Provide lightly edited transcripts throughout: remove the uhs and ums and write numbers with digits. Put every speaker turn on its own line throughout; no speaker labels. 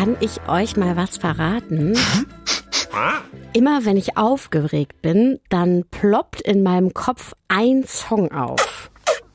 kann ich euch mal was verraten? Immer wenn ich aufgeregt bin, dann ploppt in meinem Kopf ein Song auf.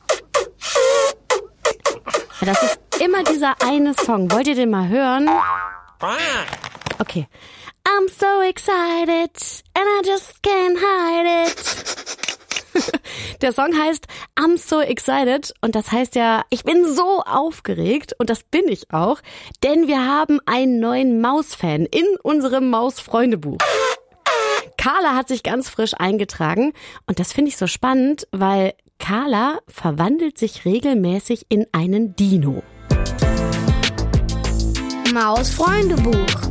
Ja, das ist immer dieser eine Song. Wollt ihr den mal hören? Okay. I'm so excited and I just can't hide it. Der Song heißt I'm so excited und das heißt ja, ich bin so aufgeregt und das bin ich auch, denn wir haben einen neuen Mausfan in unserem Maus-Freunde-Buch. Carla hat sich ganz frisch eingetragen und das finde ich so spannend, weil Carla verwandelt sich regelmäßig in einen Dino.
Maus-Freunde-Buch.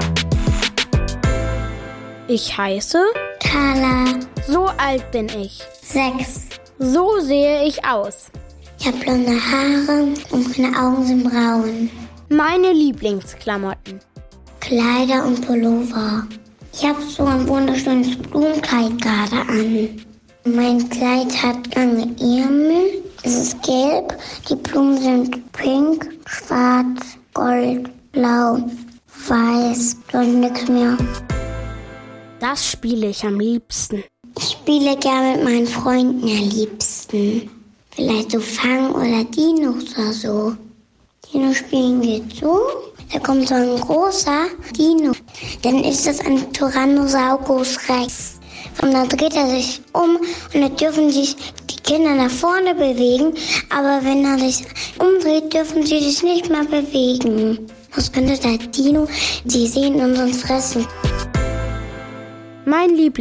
Ich heiße
Carla.
So alt bin ich.
6.
So sehe ich aus.
Ich habe blonde Haare und meine Augen sind braun.
Meine Lieblingsklamotten.
Kleider und Pullover. Ich habe so ein wunderschönes Blumenkleid gerade an. Mein Kleid hat lange Ärmel. Es ist gelb. Die Blumen sind pink, schwarz, gold, blau, weiß, und nichts mehr.
Das spiele ich am liebsten.
Ich spiele gerne mit meinen Freunden am liebsten. Vielleicht so Fang oder Dinos oder so. Dino spielen geht so. Da kommt so ein großer Dino. Dann ist das ein Tyrannosaurus Rex. Und dann dreht er sich um und dann dürfen sich die Kinder nach vorne bewegen. Aber wenn er sich umdreht, dürfen sie sich nicht mehr bewegen. Was könnte der Dino? Sie sehen uns fressen.
Mein Lieblings